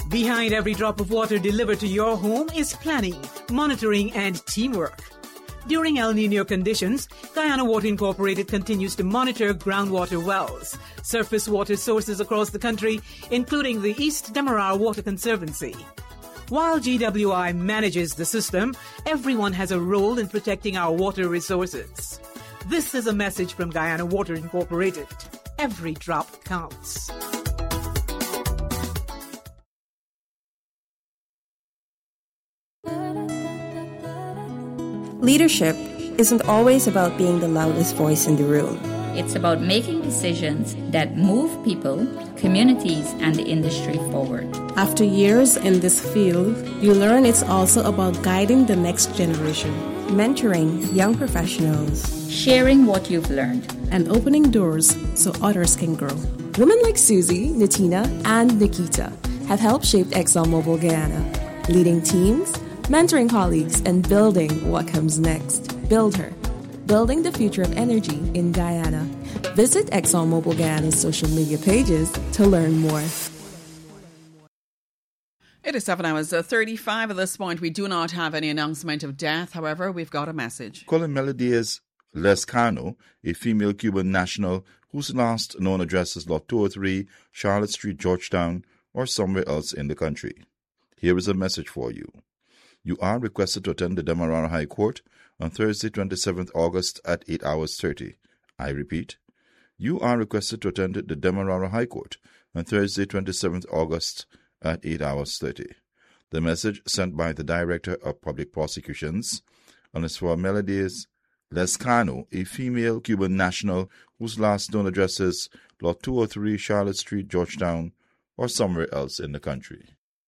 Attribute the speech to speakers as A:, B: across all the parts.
A: Behind every drop of water delivered to your home is planning, monitoring, and teamwork. During El Niño conditions, Guyana Water Incorporated continues to monitor groundwater wells, surface water sources across the country, including the East Demerara Water Conservancy. While GWI manages the system, everyone has a role in protecting our water resources. This is a message from Guyana Water Incorporated. Every drop counts.
B: Leadership isn't always about being the loudest voice in the room.
C: It's about making decisions that move people, communities, and the industry forward.
D: After years in this field, you learn it's also about guiding the next generation,
B: Mentoring young professionals,
C: sharing what you've learned,
D: and opening doors so others can grow.
E: Women like Susie, Natina, and Nikita have helped shape ExxonMobil Guyana, leading teams, mentoring colleagues, and building what comes next. Build her. Building the future of energy in Guyana. Visit ExxonMobil Guyana's social media pages to learn more.
F: It is 7 hours 35. At this point, we do not have any announcement of death. However, we've got a message.
G: Colin Melodies Lescano, a female Cuban national whose last known address is Lot 203, Charlotte Street, Georgetown, or somewhere else in the country. Here is a message for you. You are requested to attend the Demerara High Court on Thursday, 27th August at 8 hours 30. I repeat, you are requested to attend the Demerara High Court on Thursday, 27th August at 8 hours 30. The message sent by the Director of Public Prosecutions and is for Melodies Lescano, a female Cuban national whose last known address is Lot 203, Charlotte Street, Georgetown, or somewhere else in the country.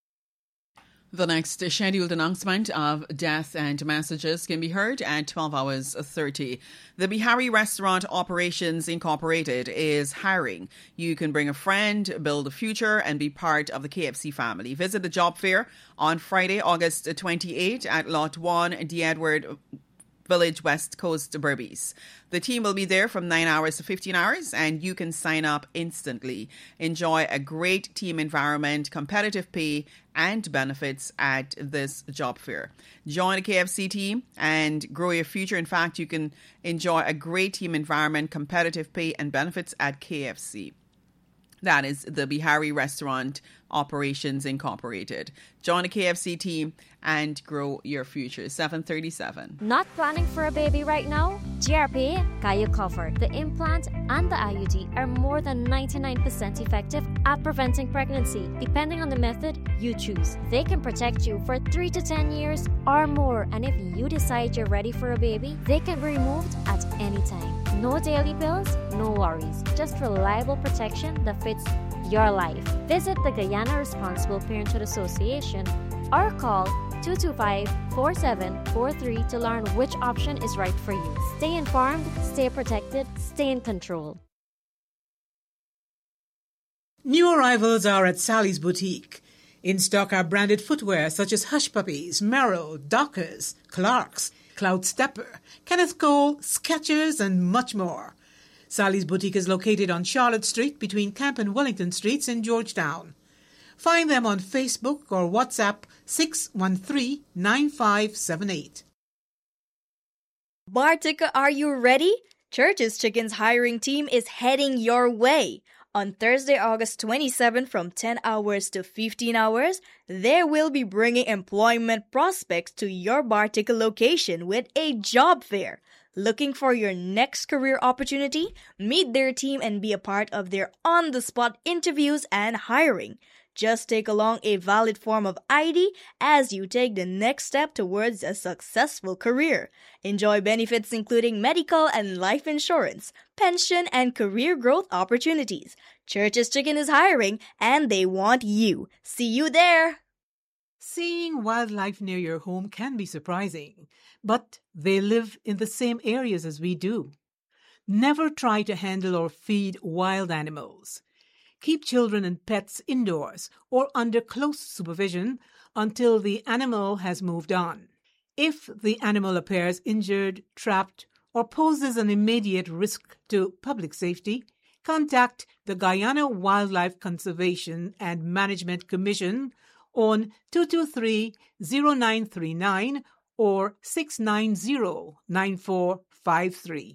F: The next scheduled announcement of death and messages can be heard at 12 hours 30. The Bihari Restaurant Operations Incorporated is hiring. You can bring a friend, build a future, and be part of the KFC family. Visit the job fair on Friday, August 28 at Lot 1, D. Edward Village, West Coast, Berbice. The team will be there from 9 hours to 15 hours, and you can sign up instantly. Enjoy a great team environment, competitive pay, and benefits at this job fair. Join the KFC team and grow your future. In fact, you can enjoy a great team environment, competitive pay, and benefits at KFC. That is the Bihari Restaurant Operations Incorporated. Join the KFC team and grow your future. 737.
H: Not planning for a baby right now? GRP Kayo Cover. The implant and the IUD are more than 99% effective at preventing pregnancy, depending on the method you choose. They can protect you for 3 to 10 years or more, and if you decide you're ready for a baby, they can be removed at any time. No daily pills, no worries. Just reliable protection that fits your life. Visit the Guyana Responsible Parenthood Association or call 225-4743 to learn which option is right for you. Stay informed, stay protected, stay in control.
A: New arrivals are at Sally's Boutique. In stock are branded footwear such as Hush Puppies, Merrell, Dockers, Clarks, Cloud Stepper, Kenneth Cole, Skechers, and much more. Sally's Boutique is located on Charlotte Street between Camp and Wellington Streets in Georgetown. Find them on Facebook or WhatsApp 613-9578.
I: Bartica, are you ready? Church's Chicken's hiring team is heading your way. On Thursday, August 27 from 10 hours to 15 hours, they will be bringing employment prospects to your Bartica location with a job fair. Looking for your next career opportunity? Meet their team and be a part of their on-the-spot interviews and hiring. Just take along a valid form of ID as you take the next step towards a successful career. Enjoy benefits including medical and life insurance, pension, and career growth opportunities. Church's Chicken is hiring, and they want you. See you there!
A: Seeing wildlife near your home can be surprising, but they live in the same areas as we do. Never try to handle or feed wild animals. Keep children and pets indoors or under close supervision until the animal has moved on. If the animal appears injured, trapped, or poses an immediate risk to public safety, contact the Guyana Wildlife Conservation and Management Commission on 223-0939 or 690-9453.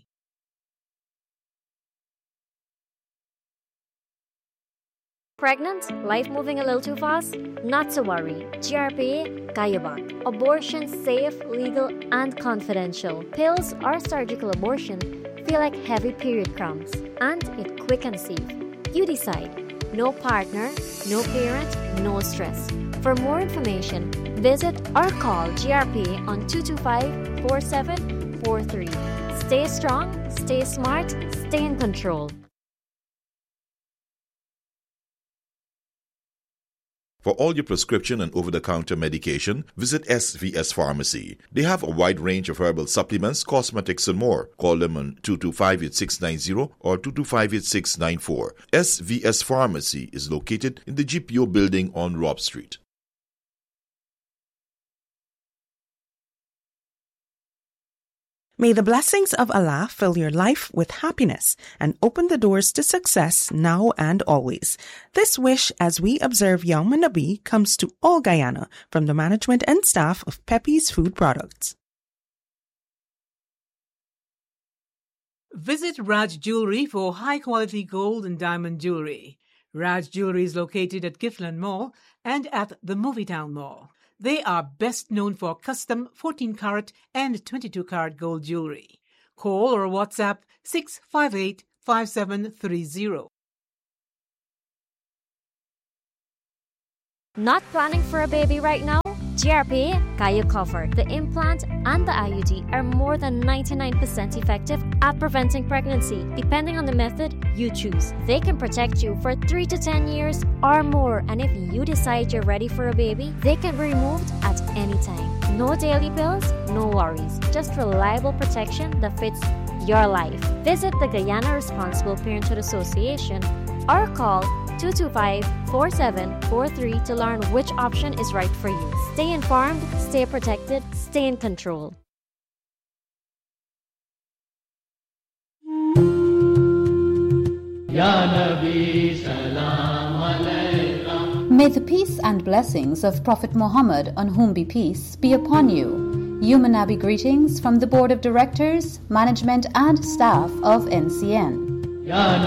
H: Pregnant? Life moving a little too fast? Not to worry. GRPA Kayabak. Abortion safe, legal, and confidential. Pills or surgical abortion feel like heavy period cramps, and it quick and safe. You decide. No partner, no parent, no stress. For more information, visit or call GRPA on 225-4743. Stay strong, stay smart, stay in control.
G: For all your prescription and over-the-counter medication, visit SVS Pharmacy. They have a wide range of herbal supplements, cosmetics, and more. Call them on 225-8690 or 225-8694. SVS Pharmacy is located in the GPO building on Robb Street.
J: May the blessings of Allah fill your life with happiness and open the doors to success now and always. This wish as we observe Yawm Nabi comes to all Guyana from the management and staff of Pepe's Food Products.
A: Visit Raj Jewelry for high-quality gold and diamond jewelry. Raj Jewelry is located at Giffland Mall and at the Movietown Mall. They are best known for custom 14-karat and 22-karat gold jewelry. Call or WhatsApp 658-5730.
H: Not planning for a baby right now? GRPA Kaya Cover. The implant and the IUD are more than 99% effective at preventing pregnancy, depending on the method you choose. They can protect you for 3 to 10 years or more, and if you decide you're ready for a baby, they can be removed at any time. No daily pills, no worries. Just reliable protection that fits your life. Visit the Guyana Responsible Parenthood Association or call 225-4743 to learn which option is right for you. Stay informed, stay protected, stay in control.
K: May the peace and blessings of Prophet Muhammad, on whom be peace, be upon you. Yawm Nabi greetings from the Board of Directors, Management and Staff of NCN.